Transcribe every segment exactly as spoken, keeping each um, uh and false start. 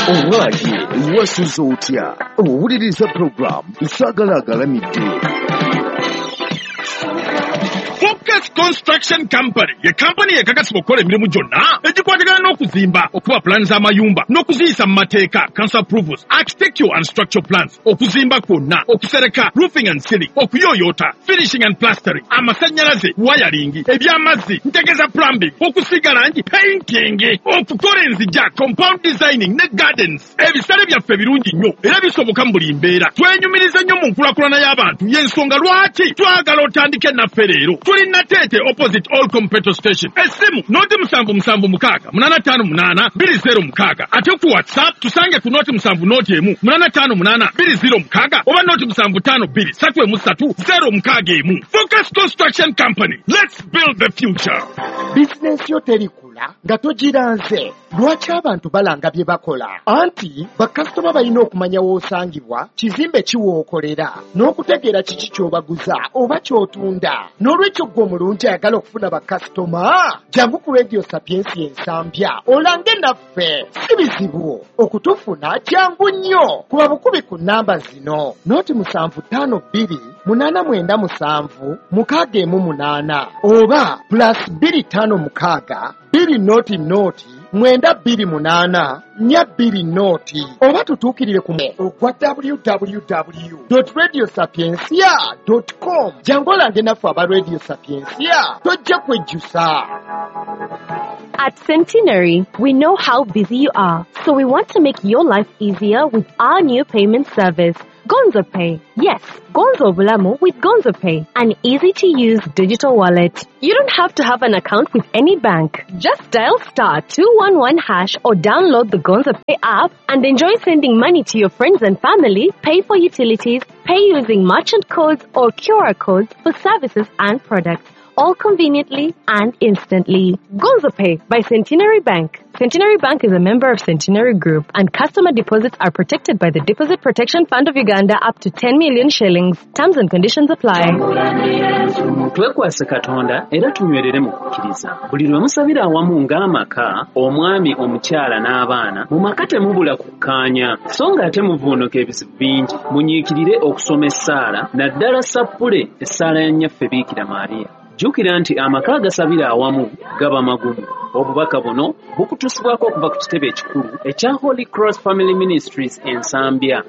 Owaye, wasuza otya? Owuliriza program Sagalagala midde. Focus Construction Company ye company ekakasibwa okukola emirimu gyonna egikwatagana n'okuzimba, okuba plans z'amayumba n'okuziyisa mu mateeka, council approvals, architectural and structural plans, okuzimba kwonna, okusereka, roofing and ceiling, okuyooyoota, finishing and plastering, amasannyalaze, wiring, eby'amazzi, ntegeza plumbing, okusiga langi, painting, okukola enzija, compound designing ne gardens. Ebisale byaffe birungi nnyo era bisoboka mu buli mbeera. Twenyumiriza nnyo mu nkulakulana y'abantu, y'ensonga lwaki twagala otandike naffe leero. Tuli Natete opposite Olcom petrol station. Esimu noti musanvu musanvu mukaaga munana tano munana biri zero mukaaga. Ate ku WhatsApp tusange ku noti musanvu noti emu munana tano munana biri zero mukaaga oba noti musanvu tano biri satu emu satu zero mukaaga emu. Focus Construction Company. Let's build the future. Business yo terikula nga togiranze. Lwaki abantu balanga bye bakola? Anti bakasitoma balina okumanya w'osangibwa, kizimbe kiwookolera, n'okutegeera kiki ky'obaguza oba ky'otunda. N'olwekyo gwe omulungi ayagala okufuna bakasitoma, jangu ku Radio Sapiensi ensambya olange naffe. Si bizibu okutufuna, jangu nnyo. Kuba bukubi ku nnamba zino: noti musanvu ttaano bbiri munaana mwenda musanvu mukaaga emu munaana oba plus bbiri ttaano mukaaga bbiri noti noti mwenda bbiri munaana nnya bbiri noti oba tutuukirire ku ogwa w w w dot radio sapiensia dot com. Jangu olange naffe aba Radio Sapiensia, tojja kwejjusa. At Centenary, we know how busy you are, so we want to make your life easier with our new payment service, Gonzo Pay. Yes, Gonzo Bulamu with Gonzo Pay, an easy-to-use digital wallet. You don't have to have an account with any bank. Just dial star two one one hash or download the Gonzo Pay app and enjoy sending money to your friends and family, pay for utilities, pay using merchant codes or Q R codes for services and products, all conveniently and instantly. Gonzo Pay by Centenary Bank. Centenary Bank is a member of Centenary Group, and customer deposits are protected by the Deposit Protection Fund of Uganda up to ten million shillings. Terms and conditions apply. Twekwase Katonda era tunywerere mu kukkiriza. Buli lwe musabira awamu ng'amaka, omwami, omukyala n'abaana, mu maka temubula kukkaanya, so ng'ate muvuunuka ebizibu bingi. Munyiikirire okusoma essaala, naddala sappule essaala ya nnyaffe Biikira Maariya. Jjukira nti amaka agasabira awamu gaba magumu. Obubaka buno bukutusibwako okuva ku kitebe ekikulu ekya Holy Cross Family Ministries ensambya.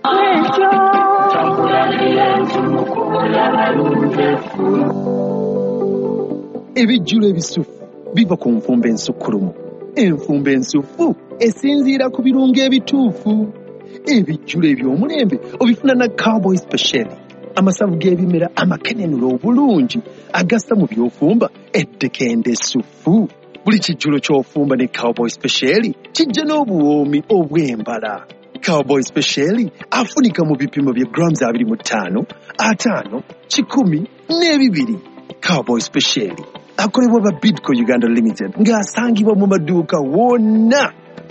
Ebijjulo ebisufu biva ku nfumba ensukkulumu. Enfumba ensufu esinziira ku birungo ebituufu. Ebijjulo eby'omulembe obifuna na Cowboy Special. Amasavu g'ebimera amakenenula obulungi agassa mu by'ofumba eddekende essufu. Buli kijjulo ky'ofumba ne Cowboy Special kijja n'obuwoomi obw'embala. Cowboy Special afunika mu bipimo bya grams abiri mu ttaano, ataano, kikumi n'ebibiri. Cowboy Special akolebwa ba Bidco Uganda Limited ng'asangibwa mu maduuka wonna.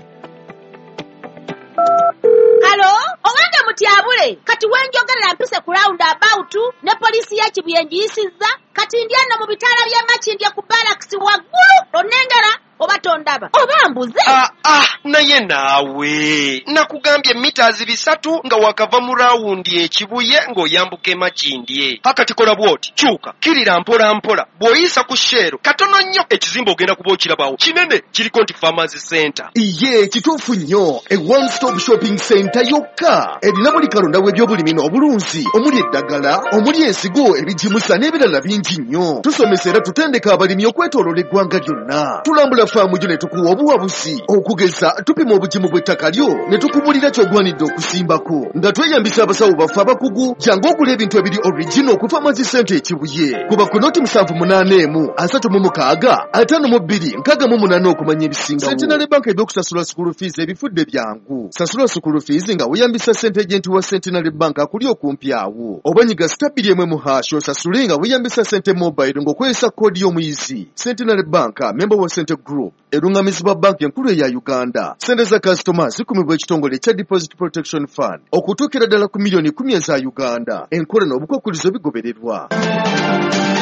Halo, owange mutyabule kati wenjogerera mpise ku round about ne poliisi ya Kibuyenjiyisizza kati ndyano mu bitaala by'Amakindye ku Barracks waggulu onengera oba tondaba oba mbuze. Ah, ah, naye naawe nakugambye meters bisatu nga wakava mu rawundi ekibuye ng'oyambuka Makindye. Hakati kola bwoti kyuka kirira mpola mpola bw'oyisa ku Shero katono nnyo ekizimba ogenda kuba okirabawo kinene kiriko nti Pharmacy Center. Iye kituufu nnyo, a one stop shopping center yokka erina buli kalonda w'ebyobulimi n'obulunzi omuli eddagala, omuli ensigo, ebijimusa n'ebirala bingi nnyo. Tusomesa era tutendeka abalimi okwetooloola eggwanga lyonna. Tulambula faamu gyo ne tukuwa obuwabuzi okugeza tupima obugimu bw'ettaka lyo ne tukubulira ky'ogwanidde okusimbako nga tweyambisa abasawo baffe abakugu. Jangu okula ebintu ebiri original ku Pharmacy Center ekibuye. Kuba ku noti musanvu munaana emu asatu mu mukaaga ataano mu bbiri nkaaga mu munaana okumanya ebisingawo. Centenary Bank ebyokusasula school fees ebifudde byangu. Sasula school fees nga weeyambisa ssente agenti wa Centenary Bank akuli okumpi awo. Oba nyiga stabiri emwe mu hash osasule nga weeyambisa ssente mobile ng'okozesa koodi y'omuyizi. Centenary Bank member wa Centre Group erungamizibwa banki enkulu eya Uganda. Ssente za kasitoma zikumibwa ekitongole ekya Deposit Protection Fund okutuukira ddala ku miliyoni kumi eza Uganda. Enkola n'obukwakkulizo bigobererwa.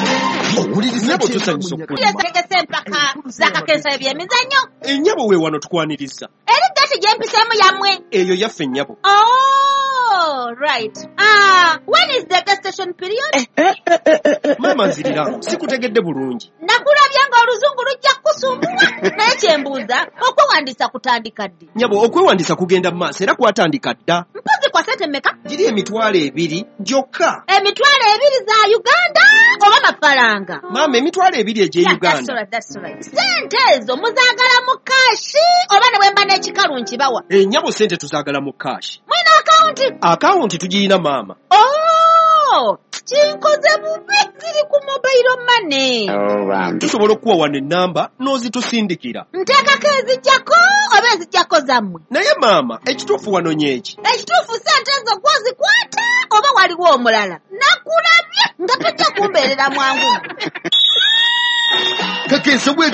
Nnyabo tusanyusa okkuluma. Yetegese empaka z'akakensa ebyemizannyo. Ennyabo we wano tukwaniriza. Eri gati gye mpiseemu yammwe. Eyo yaffe ennyabo. Oh, right. Ah, when is the gas station period? Maama nzirira, sikutegedde bulungi. Nakulabya ng'oluzungu lujja kukusumbuwa. Naye kye mbuuza, okwewandiisa kutandika ddi? Nnyabo okwewandiisa kugenda mu maaso era kwatandika dda. Mpozi kwa sente mmeka? Giri emitwalo ebiri gyokka. Emitwalo ebiri za Uganda oba mafaranga? Maama emitwalo ebiri egy'e Yeah, that's Uganda. right, that's right. Sente ezo muzaagala mu kaashi oba ne bwe mba n'ekikalu nkibawa? Ennyabo sente tuzaagala mu kaashi. Mwina akawunti? Akawunti tugirina maama. Oh, kinkoze bubi ziri ku mobile money. Tusobola okuwa wano ennamba n'ozitusindikira. Nteekako ezijjako oba ezijjako zammwe? Naye maama ekituufu wano nyeeki. Ekituufu sente ezo gwozikwata oba waliwo omulala? Nakulabye nga tojja kumbeerera mwangu. kakensa bwe